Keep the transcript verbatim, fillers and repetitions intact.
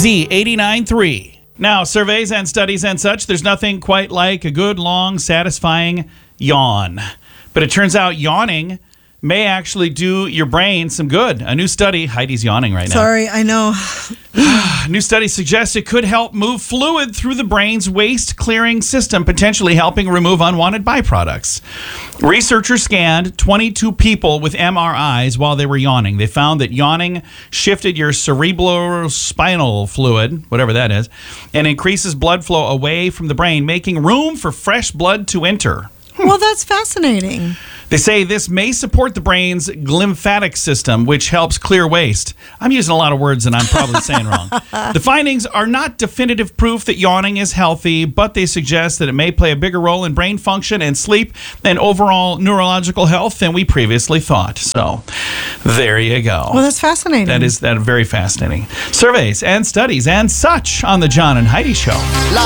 Z eighty-nine point three. Now, surveys and studies and such, there's nothing quite like a good, long, satisfying yawn. But it turns out yawning may actually do your brain some good. A new study, Heidi's yawning right now. Sorry, I know. A new study suggests it could help move fluid through the brain's waste-clearing system, potentially helping remove unwanted byproducts. Researchers scanned twenty-two people with M R Is while they were yawning. They found that yawning shifted your cerebrospinal fluid, whatever that is, and increases blood flow away from the brain, making room for fresh blood to enter. Well, that's fascinating. They say this may support the brain's lymphatic system, which helps clear waste. I'm using a lot of words that I'm probably saying wrong. The findings are not definitive proof that yawning is healthy, but they suggest that it may play a bigger role in brain function and sleep and overall neurological health than we previously thought. So there you go. Well, that's fascinating. That is that very fascinating. Surveys and studies and such on the John and Heidi Show.